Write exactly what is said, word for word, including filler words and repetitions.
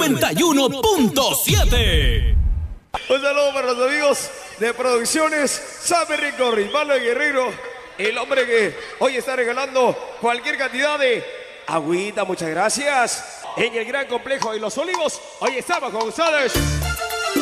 noventa y uno punto siete. Un saludo para los amigos de Producciones Sabe Rico, Rivaldo Guerrero, el hombre que hoy está regalando cualquier cantidad de agüita, muchas gracias. En el gran complejo de Los Olivos, hoy estamos con ustedes.